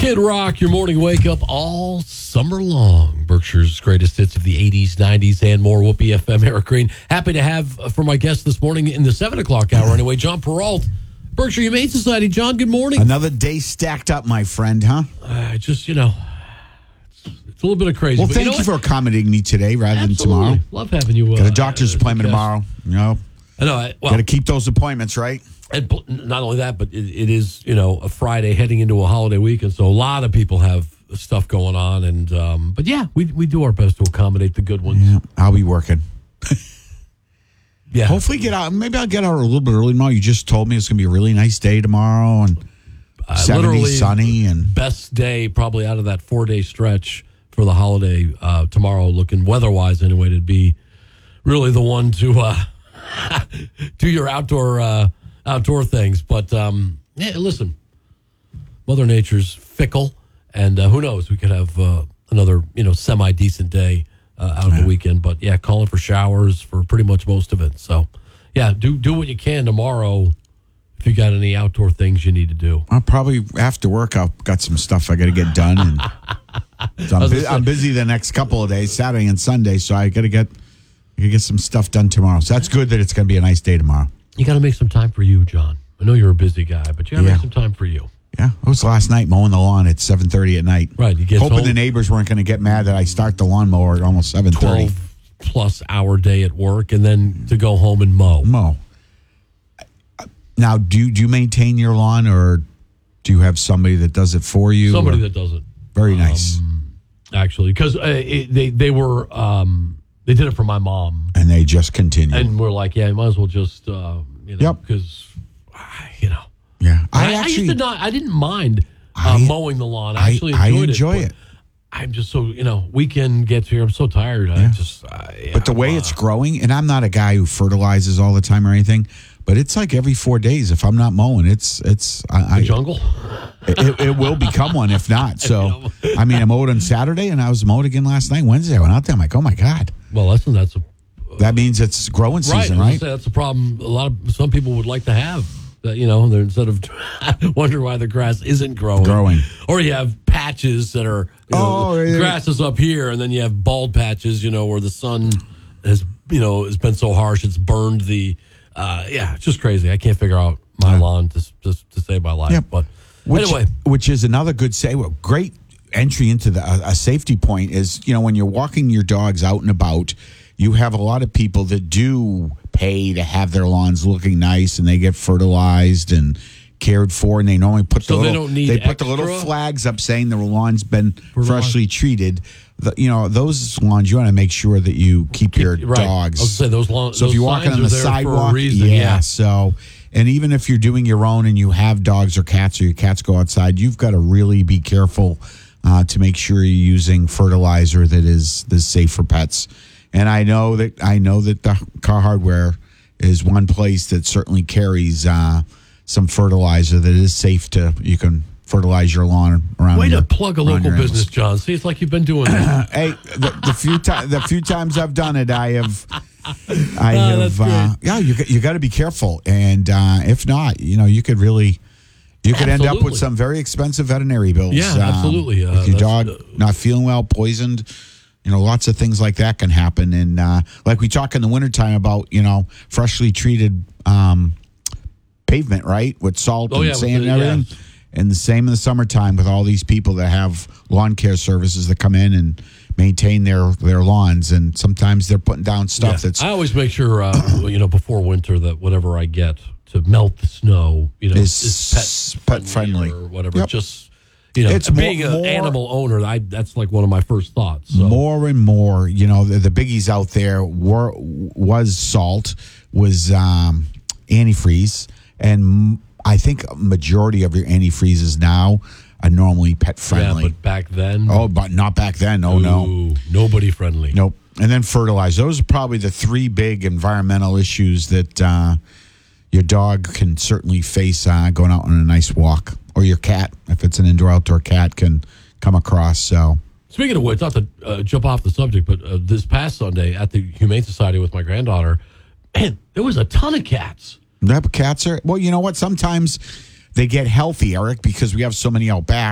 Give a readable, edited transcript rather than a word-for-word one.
Kid Rock, your morning wake up all summer long. Berkshire's greatest hits of the 80s, 90s, and more. Whoopee FM, Eric Green. Happy to have for my guest this morning in the 7 o'clock hour anyway, John Peralt, Berkshire Humane Society. John, good morning. Another day stacked up, my friend, huh? It's a little bit of crazy. Well, but thank you for accommodating me today rather than tomorrow. Love having you. Got a doctor's appointment tomorrow. You know, I know. got to keep those appointments, right? And not only that, but it is, a Friday heading into a holiday weekend. So a lot of people have stuff going on. And but yeah, we do our best to accommodate the good ones. Yeah, I'll be working. Yeah. Hopefully get out. Maybe I'll get out a little bit early tomorrow. You just told me it's going to be a really nice day tomorrow and 70, sunny. And best day probably out of that 4-day stretch for the holiday tomorrow, looking weather-wise anyway, to be really the one to do your outdoor things. But, yeah, listen, Mother Nature's fickle, and who knows, we could have another, semi-decent day out of the weekend. But, yeah, calling for showers for pretty much most of it. So, yeah, do what you can tomorrow if you got any outdoor things you need to do. I'll probably, after work, I've got some stuff I got to get done. And so I'm busy the next couple of days, Saturday and Sunday, so I got to get some stuff done tomorrow. So that's good that it's going to be a nice day tomorrow. You got to make some time for you, John. I know you're a busy guy, but you got to make some time for you. Yeah, it was last night mowing the lawn at 7:30 at night. Right, you get hoping home, the neighbors weren't going to get mad that I start the lawnmower at almost 7:30. 12+ hour day at work, and then to go home and mow. Now, do you maintain your lawn, or do you have somebody that does it for you? Somebody that does it. Very nice. Actually, because they did it for my mom, and they just continue. and we're like, yeah, you might as well just, Yep. because, Yeah, I didn't mind mowing the lawn. I actually I enjoyed enjoy it. it. I'm just so, weekend gets here. I'm so tired. Yeah. But the way it's growing, and I'm not a guy who fertilizes all the time or anything, but it's like every 4 days. If I'm not mowing, it's the jungle. It will become one if not. So, I mean, I mowed on Saturday, and I was mowed again last night. Wednesday, I went out there. I'm like, oh my God. Well, That means it's growing season, right? That's a problem. Some people would like to have. That, they're instead of wondering why the grass isn't growing. Or you have patches that are, grass is up here, and then you have bald patches, where the sun has been so harsh it's burned the. It's just crazy. I can't figure out my lawn to save my life. Yeah. But anyway, which is another good great entry into a safety point is when you're walking your dogs out and about, you have a lot of people that do pay to have their lawns looking nice, and they get fertilized and cared for, and they normally put the little flags up saying the lawn's been freshly treated. Those lawns, you want to make sure that you keep your dogs. I was say those lawns. So if you're walking on the sidewalk, So, and even if you're doing your own and you have dogs or cats, or your cats go outside, you've got to really be careful to make sure you're using fertilizer that is safe for pets. And I know that the Car Hardware is one place that certainly carries some fertilizer that is safe you can fertilize your lawn around. Way to plug a local business, John. See, it's like you've been doing it. Hey, the few times I've done it, I have. You got to be careful, and if not, you could really. You could end up with some very expensive veterinary bills. Yeah, absolutely. With your dog not feeling well, poisoned. Lots of things like that can happen. And like we talk in the wintertime about, freshly treated pavement, right? With salt and sand and everything. Yeah. And the same in the summertime with all these people that have lawn care services that come in and maintain their lawns. And sometimes they're putting down stuff that's... I always make sure, before winter that whatever I get to melt the snow, is pet friendly or whatever. Yep. Just... it's being an animal owner, that's like one of my first thoughts. So. More and more, the biggies out there was salt, was antifreeze, and I think a majority of your antifreezes now are normally pet friendly. Yeah, but back then? Oh, but not back then. Oh, no. Nobody friendly. Nope. And then fertilizer. Those are probably the three big environmental issues that your dog can certainly face going out on a nice walk. Or your cat, if it's an indoor-outdoor cat, can come across. So, speaking of which, not to jump off the subject, but this past Sunday at the Humane Society with my granddaughter, man, there was a ton of cats. Cats are, well, you know what? Sometimes they get healthy, Eric, because we have so many out back.